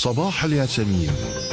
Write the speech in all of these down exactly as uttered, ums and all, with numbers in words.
صباح الياسمين.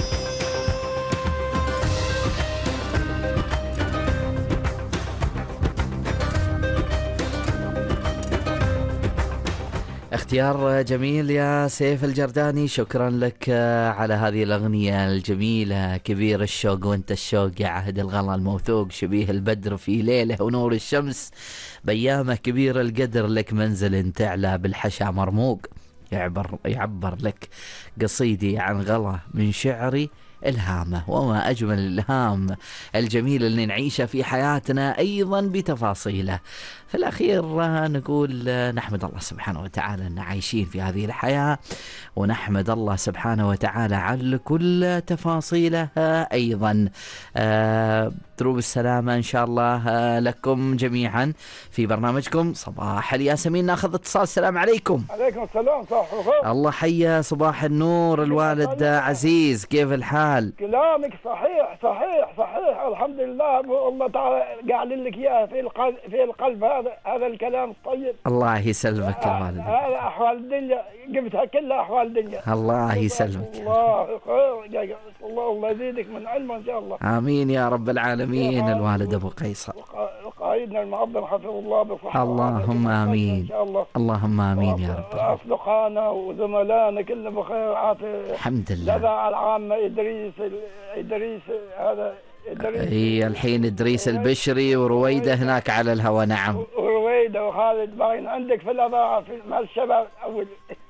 اختيار جميل يا سيف الجرداني، شكرا لك على هذه الأغنية الجميلة. كبير الشوق وانت الشوق يا عهد الغلا الموثوق، شبيه البدر في ليله ونور الشمس بيامه، كبير القدر لك منزل تعلى بالحشا مرموق. يعبر, يعبر لك قصيدي عن غلا من شعري الهامة، وما أجمل الإلهام الجميل اللي نعيشه في حياتنا أيضا بتفاصيله. في الأخير نقول نحمد الله سبحانه وتعالى أن عايشين في هذه الحياة، ونحمد الله سبحانه وتعالى على كل تفاصيله أيضا. آه دروب السلامة إن شاء الله آه لكم جميعا في برنامجكم صباح الياسمين. ناخذ اتصال. السلام عليكم. عليكم السلام. صباح الخير. الله حيا صباح النور الوالد عزيز، كيف الحال؟ كلامك صحيح صحيح صحيح الحمد لله. الله تعالى قاعد لك اياه في القلب في القلب هذا هذا الكلام الطيب. الله يسلمك يا والد. هذا احوال الدنيا جبتها كلها احوال الدنيا. الله يسلمك. الله خير. الله الله يزيدك من علمه ان شاء الله. امين يا رب العالمين. الوالد ابو قيصر قائدنا المعظم حفظه الله بصحة. اللهم امين ان شاء الله. اللهم امين يا رب. اصدقائنا وزملائنا كلهم بخير وعافيه الحمد لله. لدى العامة ادريس ادريس هذا ادريس هي الحين ادريس البشري ورويده هناك على الهواء. نعم. ورويده وخالد باين عندك في الاذاعه مع الشباب اول.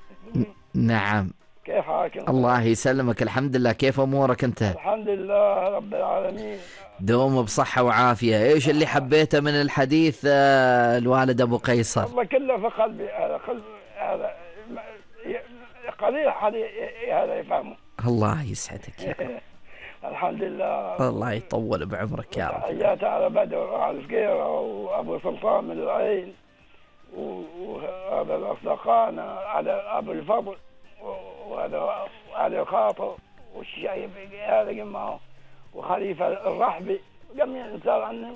نعم. كيف حالك؟ الله يسلمك. الحمد لله. كيف امورك انت؟ الحمد لله رب العالمين. دوم بصحة وعافية. ايش اللي حبيته من الحديث آه الوالد ابو قيصر؟ والله كله في قلبي. هذا قلب هذا قليل هذا يفهمه. الله يسعدك يا رب. الحمد لله. الله يطول بعمرك يا رب. تحياتي على بدر وعلى الفقيرة وابو سلطان من العين وهذا الاصدقاء على ابو الفضل وهذا علي الخاطر والشيب هذا جمعه وخليفة الرحبي جميع انسان عنه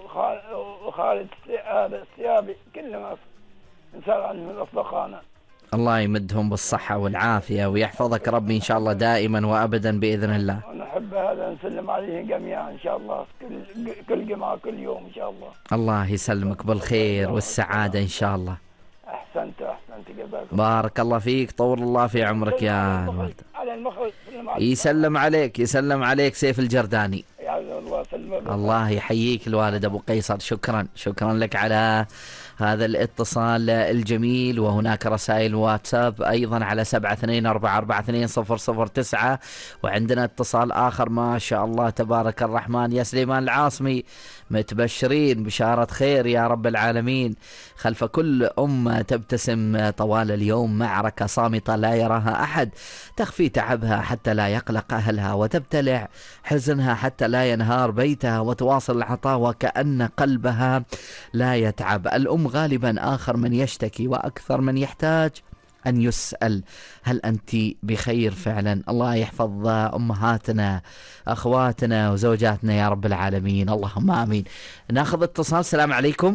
وخالد هذا السيابي كلهم انسان عنه من اصدقائنا. الله يمدهم بالصحة والعافية ويحفظك ربي إن شاء الله دائما وأبدا بإذن الله. ونحب هذا نسلم عليهم جميعا إن شاء الله كل كل جمعة كل يوم إن شاء الله. الله يسلمك بالخير والسعادة إن شاء الله. أحسنت أحسنت جزاك بارك الله فيك. طول الله في عمرك يا الوالد. على المخرج يسلم عليك يسلم عليك سيف الجرداني. الله يسلمك. الله يحييك الوالد أبو قيصر. شكرا شكرا لك على هذا الاتصال الجميل. وهناك رسائل واتساب أيضا على سبعة اثنين أربعة أربعة اثنين صفر صفر تسعة. وعندنا اتصال آخر ما شاء الله تبارك الرحمن. يا سليمان العاصمي متبشرين بشارة خير يا رب العالمين. خلف كل أمة تبتسم طوال اليوم معركة صامتة لا يراها أحد، تخفي تعبها حتى لا يقلق أهلها، وتبتلع حزنها حتى لا ينهار بيتها، وتواصل العطاء وكأن قلبها لا يتعب. الأم غالبا آخر من يشتكي وأكثر من يحتاج أن يسأل هل أنت بخير فعلا. الله يحفظ أمهاتنا أخواتنا وزوجاتنا يا رب العالمين. اللهم آمين. ناخذ اتصال. السلام عليكم.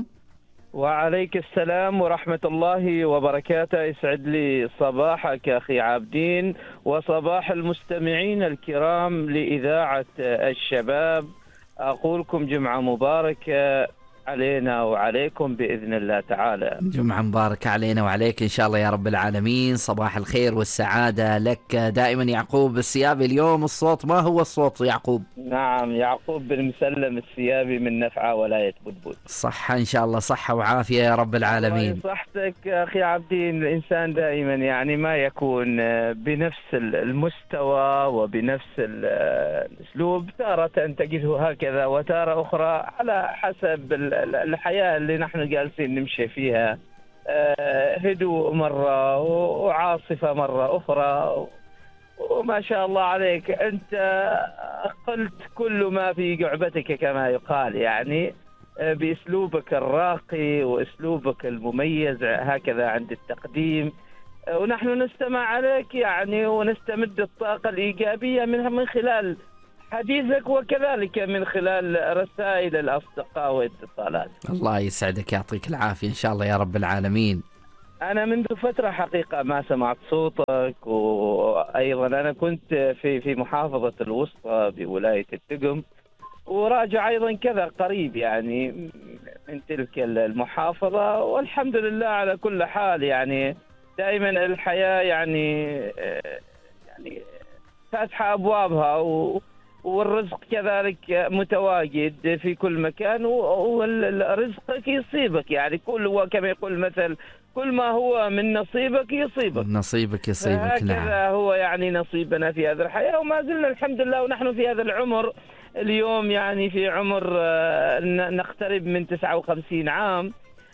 وعليك السلام ورحمة الله وبركاته. يسعد لي صباحك أخي عابدين وصباح المستمعين الكرام لإذاعة الشباب. أقولكم جمعة مباركة علينا وعليكم بإذن الله تعالى. جمعة مباركة علينا وعليك إن شاء الله يا رب العالمين. صباح الخير والسعادة لك دائما يعقوب السيابي. اليوم الصوت ما هو الصوت يعقوب؟ نعم يعقوب بن مسلم السيابي من نفعة ولاية بدبود. صحة إن شاء الله. صحة وعافية يا رب العالمين. صحتك أخي عابدين. الإنسان دائما يعني ما يكون بنفس المستوى وبنفس الأسلوب، تارة تجده هكذا وتارة أخرى على حسب الحياة اللي نحن جالسين نمشي فيها. هدوء مرة وعاصفة مرة أخرى، وما شاء الله عليك أنت قلت كل ما في جعبتك كما يقال، يعني بأسلوبك الراقي وأسلوبك المميز هكذا عند التقديم، ونحن نستمع عليك يعني ونستمد الطاقة الإيجابية منها من خلال حديثك وكذلك من خلال رسائل الأصدقاء واتصالات. الله يسعدك يعطيك العافية إن شاء الله يا رب العالمين. أنا منذ فترة حقيقة ما سمعت صوتك، وأيضا أنا كنت في في محافظة الوسطى بولاية التقم، وراجع أيضا كذا قريب يعني من تلك المحافظة، والحمد لله على كل حال. يعني دائما الحياة يعني يعني فاتحة أبوابها، و والرزق كذلك متواجد في كل مكان، ورزقك يصيبك. يعني كل هو كما يقول المثل، كل ما هو من نصيبك يصيبك. نصيبك يصيبك. هكذا نعم. هو يعني نصيبنا في هذه الحياة، وما زلنا الحمد لله ونحن في هذا العمر اليوم، يعني في عمر نقترب من تسعة وخمسين عام،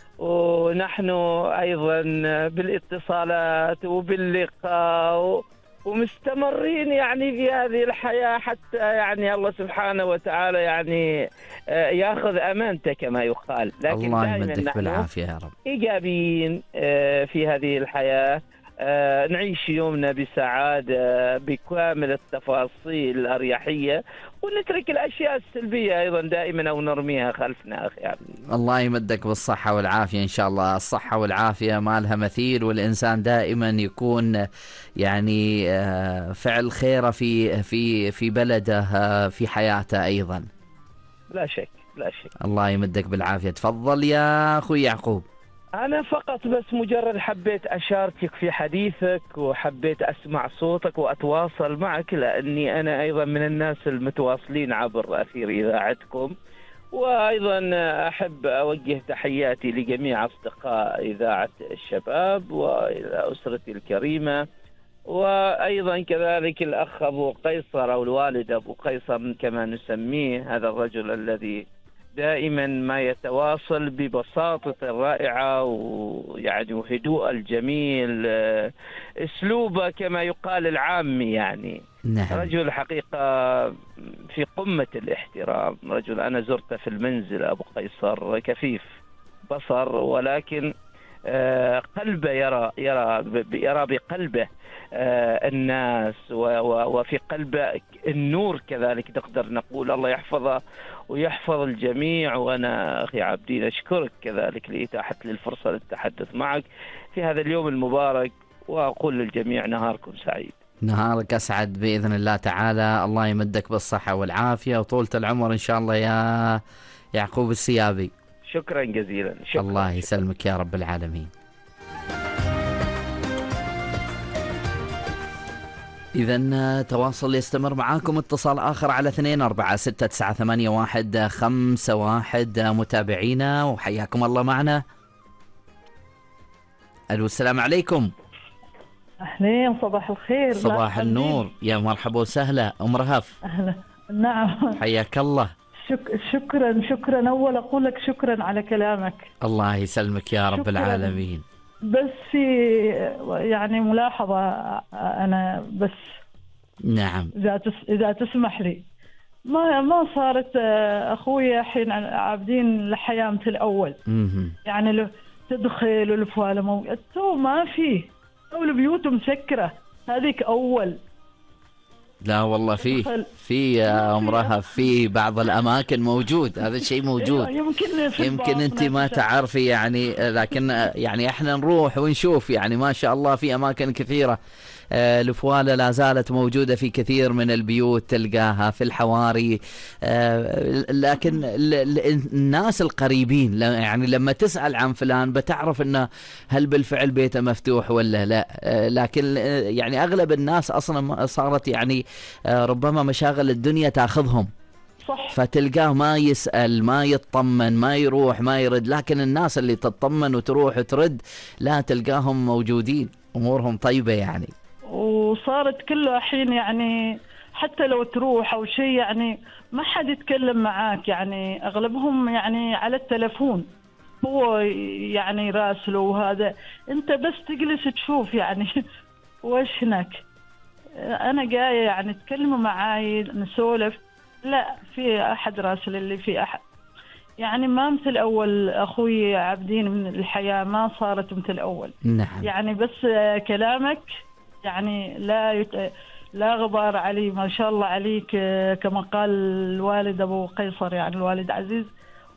ونحن أيضا بالاتصالات وباللقاء ومستمرين يعني في هذه الحياة، حتى يعني الله سبحانه وتعالى يعني ياخذ أمانته كما يقال. لكن الله دائما يمدك نحن بالعافية يا رب. إيجابيين في هذه الحياة، نعيش يومنا بسعادة بكامل التفاصيل الأريحية، ونترك الأشياء السلبية أيضا دائما أو نرميها خلفنا أخي عبد. الله يمدك بالصحة والعافية إن شاء الله. الصحة والعافية ما لها مثيل، والإنسان دائما يكون يعني فعل خيره في في في بلده، في حياته أيضا. لا شك لا شك. الله يمدك بالعافية. تفضل يا أخوي يعقوب. أنا فقط بس مجرد حبيت أشاركك في حديثك، وحبيت أسمع صوتك وأتواصل معك، لأني أنا أيضا من الناس المتواصلين عبر أثير إذاعتكم، وأيضا أحب أوجه تحياتي لجميع أصدقاء إذاعة الشباب وإلى أسرتي الكريمة، وأيضا كذلك الأخ أبو قيصر أو الوالد أبو قيصر كما نسميه، هذا الرجل الذي دائما ما يتواصل ببساطة الرائعة ويعني وهدوء الجميل، اسلوبه كما يقال العامي يعني. نعم. رجل حقيقة في قمة الاحترام، رجل أنا زرته في المنزل أبو قيصر، كفيف بصر ولكن قلبه يرى يرى يرى بقلبه الناس، وفي قلبه النور كذلك نقدر نقول. الله يحفظه ويحفظ الجميع. وأنا أخي عبدين أشكرك كذلك لإتاحة لي الفرصة للتحدث معك في هذا اليوم المبارك، وأقول للجميع نهاركم سعيد. نهارك أسعد بإذن الله تعالى. الله يمدك بالصحة والعافية وطولة العمر إن شاء الله يا يعقوب السيابي. شكرا جزيلا. شكرا. الله يسلمك يا رب العالمين. إذن تواصل يستمر معاكم. اتصال آخر على اثنين أربعة ستة تسعة ثمانية واحد خمسة واحد متابعينا، وحياكم الله معنا. ألو السلام عليكم. أهلين، صباح الخير. صباح النور، يا مرحبا وسهلا أم رهف. أهلا. نعم. حياك الله. شك... شكرا شكرا. أول أقول لك شكرا على كلامك. الله يسلمك يا رب شكراً. العالمين. بس في يعني ملاحظة أنا بس. نعم. إذا تس... إذا تسمح لي، ما ما صارت أخوي الحين عابدين الحياة مثل الأول. مم. يعني لو تدخل والفوالة مو تو ما فيه، تو البيوت مسكرة. هذيك أول. لا والله في في يا أم رهف في بعض الأماكن موجود هذا الشيء موجود. يمكن يمكن أنت ما تعرفي يعني، لكن يعني احنا نروح ونشوف يعني ما شاء الله في أماكن كثيرة. الفوالة لا زالت موجودة في كثير من البيوت، تلقاها في الحواري. لكن الناس القريبين يعني لما تسأل عن فلان بتعرف انه هل بالفعل بيته مفتوح ولا لا. لكن يعني اغلب الناس اصلا صارت يعني ربما مشاغل الدنيا تاخذهم، صح. فتلقاه ما يسأل ما يطمن ما يروح ما يرد. لكن الناس اللي تطمن وتروح وترد لا، تلقاهم موجودين امورهم طيبة يعني. وصارت كله الحين يعني حتى لو تروح أو شيء يعني ما حد يتكلم معاك، يعني أغلبهم يعني على التلفون، هو يعني راسله وهذا، أنت بس تجلس تشوف يعني وش هناك. أنا جاية يعني تكلموا معاي نسولف، لا في أحد راسل اللي في أحد. يعني ما مثل أول أخوي عابدين، من الحياة ما صارت مثل أول. نعم. يعني بس كلامك يعني لا يت... لا غبار عليه، ما شاء الله عليك. كما قال الوالد أبو قيصر يعني الوالد عزيز،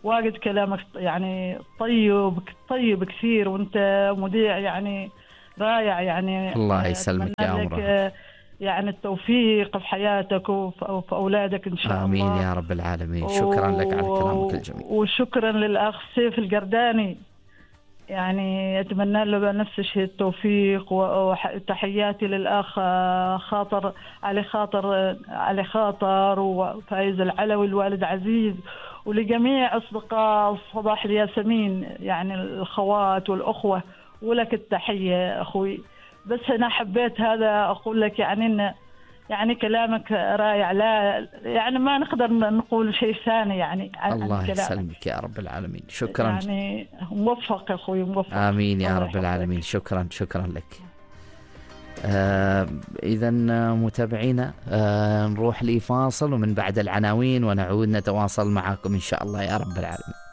واجد كلامك يعني طيب طيب كثير، وانت مذيع يعني رائع يعني. الله يسلمك يا أتمنى عمره. لك يعني التوفيق في حياتك وفي أولادك إن شاء آمين الله. يا رب العالمين. شكرا لك على كلامك الجميل. وشكرا للأخ سيف القرداني، يعني أتمنى له نفس الشيء التوفيق. وتحياتي للأخ خاطر علي خاطر علي خاطر وفايز العلوي الوالد عزيز، ولجميع أصدقاء صباح الياسمين يعني الأخوات والأخوة، ولك التحية أخوي. بس أنا حبيت هذا أقول لك يعني إن يعني كلامك رائع، لا يعني ما نقدر نقول شيء ثاني يعني عن الله كلامك. يسلمك يا رب العالمين. شكرا يعني موفق يا أخوي، موفق. آمين يا رب يحفظك. العالمين. شكرا شكرا لك. آه إذا متابعينا آه نروح لفاصل، ومن بعد العناوين ونعود نتواصل معكم إن شاء الله يا رب العالمين.